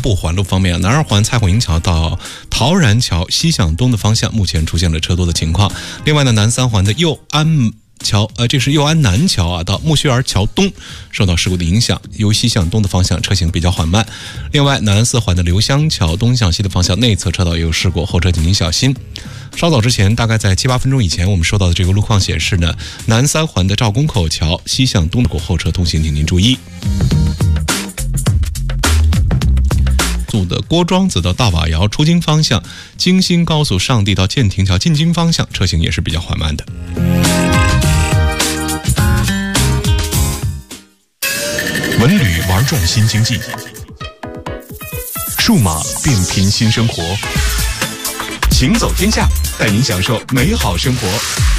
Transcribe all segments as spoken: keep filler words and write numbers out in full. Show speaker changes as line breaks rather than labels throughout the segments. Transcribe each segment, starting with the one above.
部环路方面，南二环蔡混营桥到陶然桥西向东的方向目前出现了车多的情况。另外呢，南三环的右安桥，呃，这是右安南桥啊，到木樨园桥东受到事故的影响，由西向东的方向车行比较缓慢。另外，南四环的刘香桥东向西的方向内侧车道也有事故，后车请您小心。稍早之前，大概在七八分钟以前，我们收到的这个路况显示呢，南三环的赵公口桥西向东的后车通行，请您注意。速的郭庄子到大瓦窑出京方向，京新高速上地到建亭桥进京方向车行也是比较缓慢的。
文旅玩转新经济，数码变频新生活，行走天下，带您享受美好生活。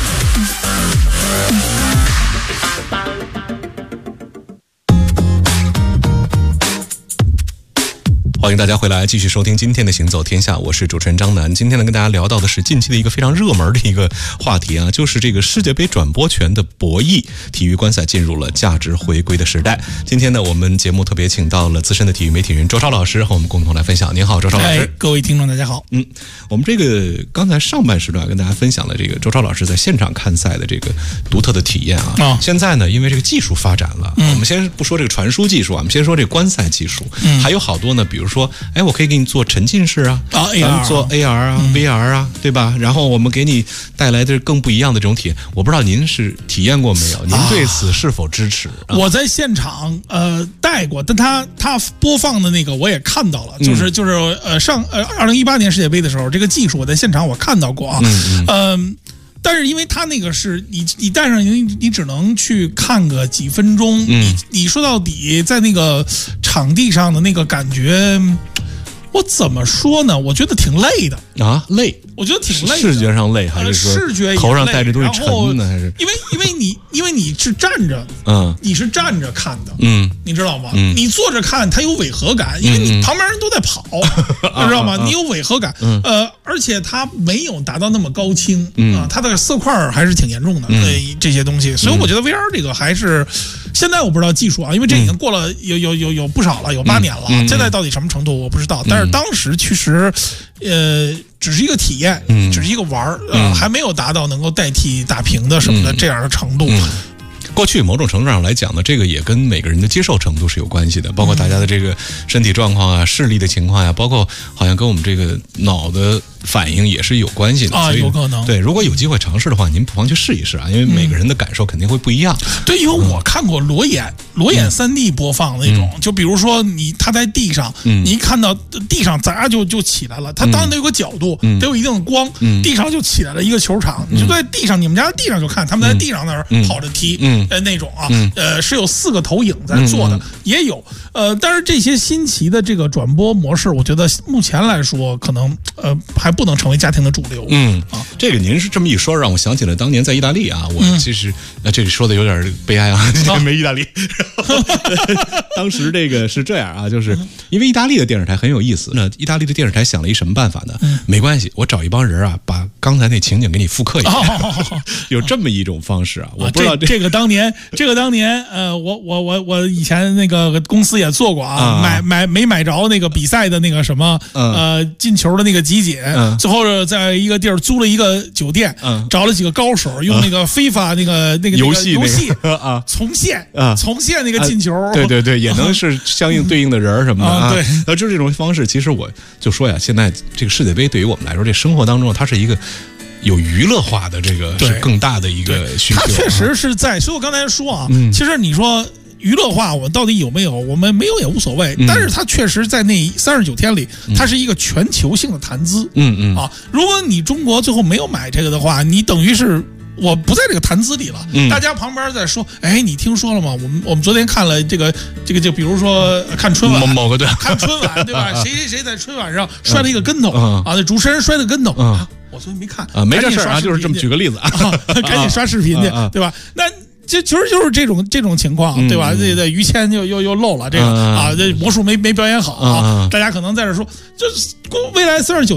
欢迎大家回来继续收听今天的行走天下，我是主持人张楠。今天呢，跟大家聊到的是近期的一个非常热门的一个话题啊，就是这个世界杯转播权的博弈，体育观赛进入了价值回归的时代。今天呢，我们节目特别请到了资深的体育媒体人周超老师和我们共同来分享。您好，周超老师。
各位听众大家好。
嗯，我们这个刚才上半时段跟大家分享了这个周超老师在现场看赛的这个独特的体验啊。哦、现在呢，因为这个技术发展了，嗯、我们先不说这个传输技术啊，我们先说这个观赛技术，嗯、还有好多呢，比如说。哎，我可以给你做沉浸式啊，
啊 A R
做 A R 啊、嗯、V R 啊，对吧？然后我们给你带来的更不一样的这种体验。我不知道您是体验过没有？您对此是否支持？
啊、我在现场呃带过，但他他播放的那个我也看到了，就是就是呃上呃二零一八年世界杯的时候，这个技术我在现场我看到过啊，嗯。呃但是因为他那个是你你带上你你只能去看个几分钟，嗯、你你说到底在那个场地上的那个感觉，我怎么说呢？我觉得挺累的
啊，累。
我觉得挺累的，
视觉上累还是说
视觉
头上带着东西沉呢？还是
因为因为你因为你是站着，
嗯，
你是站着看的，
嗯，
你知道吗？
嗯，
你坐着看它有违和感，因为你旁边人都在跑，你知道吗？你有违和感，呃，而且它没有达到那么高清啊，它的色块还是挺严重的，对这些东西，所以我觉得 V R 这个还是现在我不知道技术啊，因为这已经过了有有有有不少了，有八年了，现在到底什么程度我不知道，但是当时其实，呃。只是一个体验，嗯，只是一个玩儿，呃，嗯、还没有达到能够代替大屏的什么的这样的程度。
嗯嗯过去某种程度上来讲呢，这个也跟每个人的接受程度是有关系的，包括大家的这个身体状况啊、视力的情况呀、啊，包括好像跟我们这个脑的反应也是有关系的
啊，有可能。
对，如果有机会尝试的话，您不妨去试一试啊，因为每个人的感受肯定会不一样。
嗯、对，因为我看过裸眼裸眼三 D 播放那种，嗯、就比如说你他在地上，嗯、你一看到地上咋就就起来了，它当然得有个角度，嗯、得有一定的光，嗯、地上就起来了一个球场，嗯、你就在地上，你们家地上就看他们在地上那儿跑着踢，嗯、呃那种啊。嗯、呃，是有四个投影在做的，嗯、也有，呃，但是这些新奇的这个转播模式，我觉得目前来说，可能呃还不能成为家庭的主流。
嗯啊，这个您是这么一说，让我想起了当年在意大利啊，我其实、嗯、呃这里说的有点悲哀啊，啊没意大利。当时这个是这样啊，就是因为意大利的电视台很有意思，那意大利的电视台想了一什么办法呢？嗯、没关系，我找一帮人啊，把刚才那情景给你复刻一下，哦、有这么一种方式啊，我不知道
这这个当年这个当。年呃，我我我我以前那个公司也做过啊，啊买买没买着那个比赛的那个什么、嗯、呃进球的那个集锦，嗯、最后在一个地儿租了一个酒店，嗯、找了几个高手，用那个非法那个、嗯、那个
游戏
游戏
啊
重现啊重现那个进球，啊、
对对对，也能是相应对应的人什么的啊。对，那就这种方式，其实我就说呀，现在这个世界杯对于我们来说，这生活当中它是一个。有娱乐化的这个是更大的一个需求，它
确实是在。所以我刚才说啊，嗯、其实你说娱乐化，我们到底有没有？我们没有也无所谓。嗯、但是它确实在那三十九天里，它是一个全球性的谈资。
嗯嗯
啊，如果你中国最后没有买这个的话，你等于是。我不在这个谈资里了，嗯、大家旁边在说，哎，你听说了吗？我们我们昨天看了这个这个，就比如说看春晚，
某个对，
看春晚对吧？谁谁谁在春晚上摔了一个跟头、嗯、啊？那主持人摔的跟头、嗯、啊，我昨天没看
啊，没这事啊，就是这么举个例子啊，
赶紧刷视频去，啊、对吧？那。这其实就是这种这种情况，对吧？这这于谦又又又漏了这个啊，这魔术没没表演好啊，大家可能在这说，就是未来三十九。